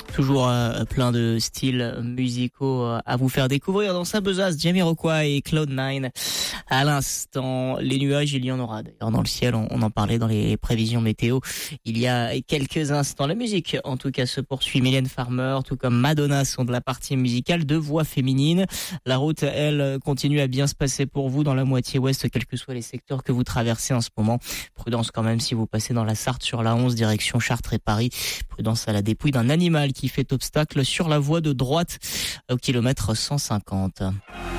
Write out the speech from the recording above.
Toujours plein de styles musicaux à vous faire découvrir dans sa besace. Jamiroquai et Cloud9. À l'instant, les nuages, il y en aura d'ailleurs dans le ciel. On en parlait dans les prévisions météo il y a quelques instants. La musique, en tout cas, se poursuit. Mylène Farmer, tout comme Madonna, sont de la partie musicale, deux voix féminines. La route, elle, continue à bien se passer pour vous dans la moitié ouest, quels que soient les secteurs que vous traversez en ce moment. Prudence quand même si vous passez dans la Sarthe sur la 11, direction Chartres et Paris. Prudence à la dépouille d'un animal qui fait obstacle sur la voie de droite au kilomètre 150.